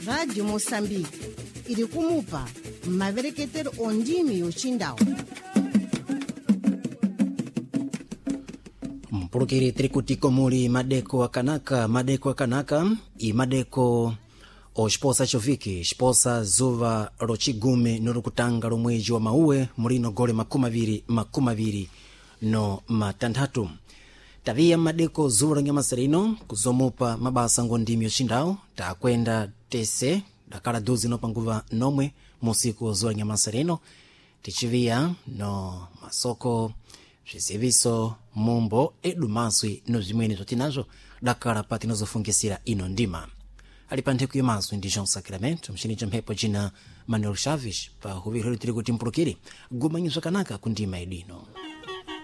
Rádio Moçambique iri kumupa mavereketero ondimi yochindau. Mpulukiri trikutiko muli madeko akanaka i madeko oxiposa choviki xiposa zuva locigume nolukutanga lomweji wa mauwe mulino gole makumaviri no matanthatu. Taviya madeko zuva lonyamasarino kuzomupa mabasa ngondimi yochindau takwenda tese dakala duzi no panguva nomwe musiku zuva lonyamasarino tichiviya no masoko zviziviso mumbo edumaswi no zimwene zotinazo dakala pati nozofungisira ino ndima ali pa ntheku yomaswi ndi João Sacramento mchini cha mphepo jina Manuel Chaves pa huviholi tiri kuti mpulukiri gumanyizo kanaka kundima edino.